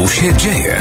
Tu się dzieje.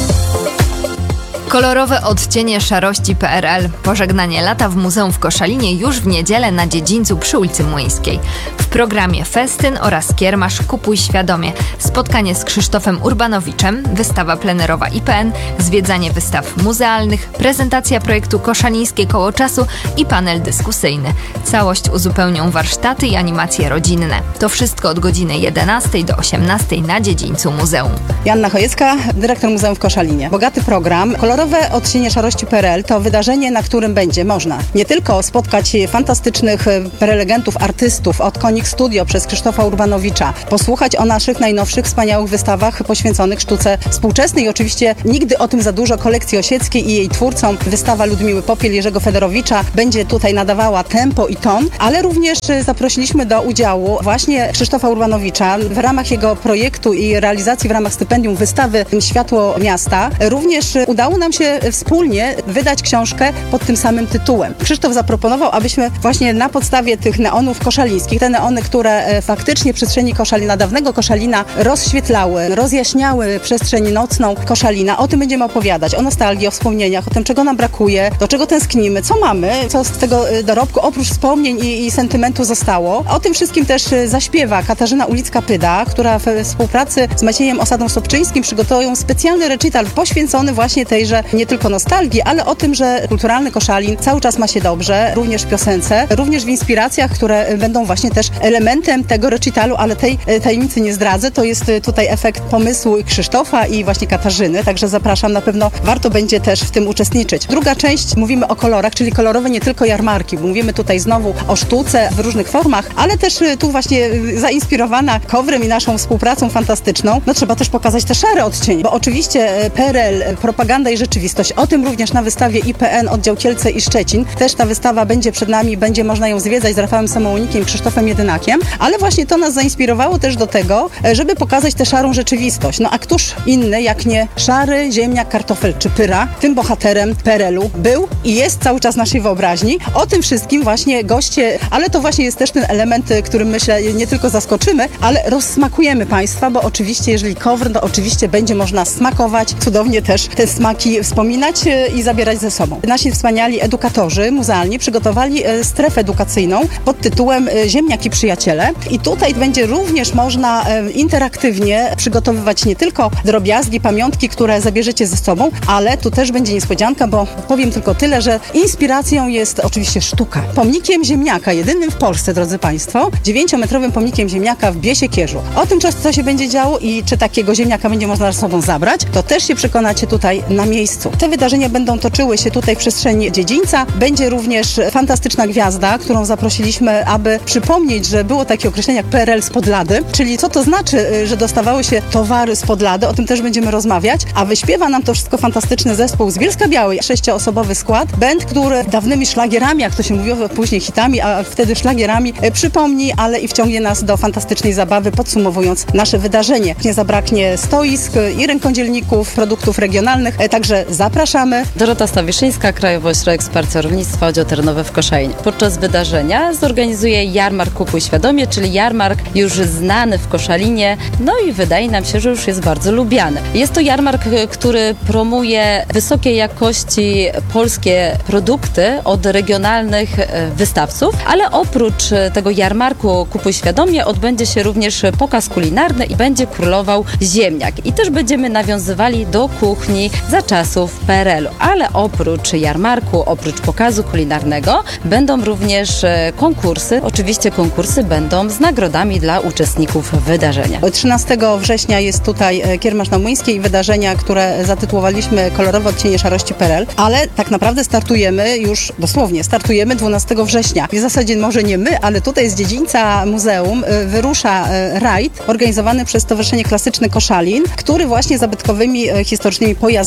Kolorowe odcienie szarości PRL. Pożegnanie lata w Muzeum w Koszalinie już w niedzielę na dziedzińcu przy ulicy Młyńskiej. W programie festyn oraz kiermasz Kupuj świadomie. Spotkanie z Krzysztofem Urbanowiczem, wystawa plenerowa IPN, zwiedzanie wystaw muzealnych, prezentacja projektu Koszalińskie Koło Czasu i panel dyskusyjny. Całość uzupełnią warsztaty i animacje rodzinne. To wszystko od godziny 11 do 18 na dziedzińcu muzeum. Joanna Chojecka, dyrektor Muzeum w Koszalinie. Bogaty program. Kolorowe odcienie szarości PRL to wydarzenie, na którym będzie można nie tylko spotkać fantastycznych prelegentów, artystów od Konik Studio przez Krzysztofa Urbanowicza, posłuchać o naszych najnowszych, wspaniałych wystawach poświęconych sztuce współczesnej i oczywiście nigdy o tym za dużo kolekcji Osieckiej i jej twórcom. Wystawa Ludmiły Popiel, Jerzego Federowicza będzie tutaj nadawała tempo i ton, ale również zaprosiliśmy do udziału właśnie Krzysztofa Urbanowicza w ramach jego projektu i realizacji w ramach stypendium wystawy Światło Miasta. Również udało nam się wspólnie wydać książkę pod tym samym tytułem. Krzysztof zaproponował, abyśmy właśnie na podstawie tych neonów koszalińskich, te neony, które faktycznie w przestrzeni Koszalina, dawnego Koszalina rozświetlały, rozjaśniały przestrzeń nocną Koszalina. O tym będziemy opowiadać, o nostalgii, o wspomnieniach, o tym, czego nam brakuje, do czego tęsknimy, co mamy, co z tego dorobku oprócz wspomnień i sentymentu zostało. O tym wszystkim też zaśpiewa Katarzyna Ulicka-Pyda, która we współpracy z Maciejem Osadą-Sobczyńskim przygotowują specjalny recital poświęcony właśnie tejże nie tylko nostalgii, ale o tym, że kulturalny Koszalin cały czas ma się dobrze, również w piosence, również w inspiracjach, które będą właśnie też elementem tego recitalu, ale tej tajemnicy nie zdradzę. To jest tutaj efekt pomysłu Krzysztofa i właśnie Katarzyny, także zapraszam, na pewno warto będzie też w tym uczestniczyć. Druga część, mówimy o kolorach, czyli kolorowe nie tylko jarmarki. Mówimy tutaj znowu o sztuce w różnych formach, ale też tu właśnie zainspirowana Kowrem i naszą współpracą fantastyczną, no trzeba też pokazać te szare odcienie, bo oczywiście PRL, propaganda i rzeczywistość. O tym również na wystawie IPN oddział Kielce i Szczecin. Też ta wystawa będzie przed nami, będzie można ją zwiedzać z Rafałem Samołonikiem i Krzysztofem Jedynakiem, ale właśnie to nas zainspirowało też do tego, żeby pokazać tę szarą rzeczywistość. No a któż inny jak nie szary ziemniak, kartofel czy pyra, tym bohaterem PRL-u był i jest cały czas w naszej wyobraźni. O tym wszystkim właśnie goście, ale to właśnie jest też ten element, którym myślę nie tylko zaskoczymy, ale rozsmakujemy Państwa, bo oczywiście jeżeli Kowr, to oczywiście będzie można smakować, cudownie też te smaki wspominać i zabierać ze sobą. Nasi wspaniali edukatorzy muzealni przygotowali strefę edukacyjną pod tytułem Ziemniaki Przyjaciele i tutaj będzie również można interaktywnie przygotowywać nie tylko drobiazgi, pamiątki, które zabierzecie ze sobą, ale tu też będzie niespodzianka, bo powiem tylko tyle, że inspiracją jest oczywiście sztuka. Pomnikiem ziemniaka, jedynym w Polsce, drodzy Państwo, 9-metrowym pomnikiem ziemniaka w Biesiekierzu. O tym, co się będzie działo i czy takiego ziemniaka będzie można ze sobą zabrać, to też się przekonacie tutaj na miejscu. Te wydarzenia będą toczyły się tutaj w przestrzeni dziedzińca. Będzie również fantastyczna gwiazda, którą zaprosiliśmy, aby przypomnieć, że było takie określenie jak PRL spod lady, czyli co to znaczy, że dostawały się towary spod lady, o tym też będziemy rozmawiać, a wyśpiewa nam to wszystko fantastyczny zespół z Bielska Białej, 6-osobowy skład, band, który dawnymi szlagierami, jak to się mówiło później hitami, a wtedy szlagierami, przypomni, ale i wciągnie nas do fantastycznej zabawy, podsumowując nasze wydarzenie. Nie zabraknie stoisk i rękodzielników, produktów regionalnych, także zapraszamy. Dorota Stawiszyńska, Krajowy Ośrodek Wsparcia Rolnictwa, oddział terenowy w Koszalinie. Podczas wydarzenia zorganizuje jarmark Kupuj Świadomie, czyli jarmark już znany w Koszalinie, no i wydaje nam się, że już jest bardzo lubiany. Jest to jarmark, który promuje wysokiej jakości polskie produkty od regionalnych wystawców, ale oprócz tego jarmarku Kupuj Świadomie odbędzie się również pokaz kulinarny i będzie królował ziemniak. I też będziemy nawiązywali do kuchni za czasów PRL-u. Ale oprócz jarmarku, oprócz pokazu kulinarnego będą również konkursy. Oczywiście konkursy będą z nagrodami dla uczestników wydarzenia. 13 września jest tutaj kiermasz na Młyńskiej i wydarzenia, które zatytułowaliśmy Kolorowe odcienie szarości PRL, ale tak naprawdę startujemy już, dosłownie, startujemy 12 września. W zasadzie może nie my, ale tutaj z dziedzińca muzeum wyrusza rajd organizowany przez Stowarzyszenie Klasyczny Koszalin, który właśnie zabytkowymi, historycznymi pojazdami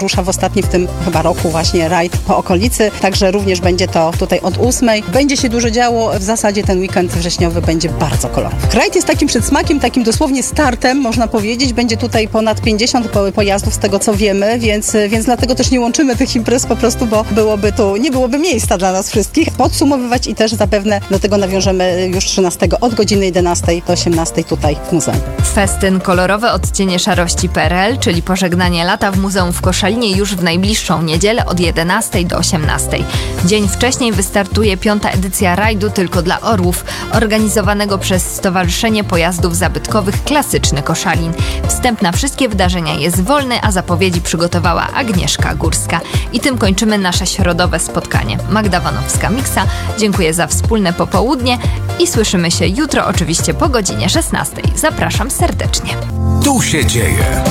rusza w ostatnim w tym chyba roku właśnie rajd po okolicy, także również będzie to tutaj od 8. Będzie się dużo działo, w zasadzie ten weekend wrześniowy będzie bardzo kolorowy. Rajd jest takim przedsmakiem, takim dosłownie startem, można powiedzieć. Będzie tutaj ponad 50 pojazdów z tego co wiemy, więc dlatego też nie łączymy tych imprez po prostu, bo nie byłoby miejsca dla nas wszystkich. Podsumowywać i też zapewne do tego nawiążemy już 13 od godziny 11 do 18 tutaj w muzeum. Festyn Kolorowe odcienie szarości PRL, czyli pożegnanie lata w Muzeum w Koszalinie już w najbliższą niedzielę od 11 do 18. Dzień wcześniej wystartuje 5. edycja rajdu Tylko dla Orłów, organizowanego przez Stowarzyszenie Pojazdów Zabytkowych Klasyczny Koszalin. Wstęp na wszystkie wydarzenia jest wolny, a zapowiedzi przygotowała Agnieszka Górska. I tym kończymy nasze środowe spotkanie. Magda Wanowska-Miksa, dziękuję za wspólne popołudnie i słyszymy się jutro oczywiście po godzinie 16. Zapraszam serdecznie. Tu się dzieje.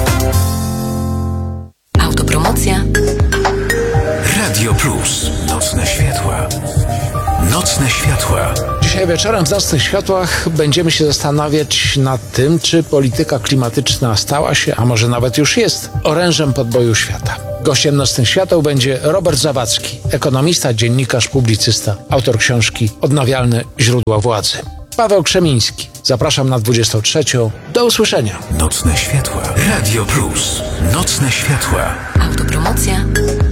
Autopromocja. Radio Plus. Nocne światła. Nocne światła. Dzisiaj wieczorem w Nocnych Światłach będziemy się zastanawiać nad tym, czy polityka klimatyczna stała się, a może nawet już jest, orężem podboju świata. Gościem Nocnych Świateł będzie Robert Zawadzki, ekonomista, dziennikarz, publicysta, autor książki Odnawialne źródła władzy. Paweł Krzemiński. Zapraszam na 23. Do usłyszenia. Nocne światła. Radio Plus. Nocne światła. Autopromocja.